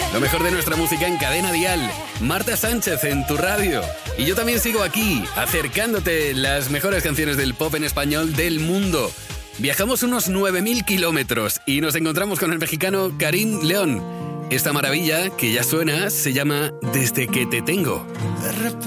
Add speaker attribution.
Speaker 1: Lo mejor de nuestra música en Cadena Dial. Marta Sánchez en tu radio. Y yo también sigo aquí, acercándote las mejores canciones del pop en español del mundo. Viajamos unos 9.000 kilómetros y nos encontramos con el mexicano Karim León. Esta maravilla que ya suena se llama Desde que te tengo.
Speaker 2: De repente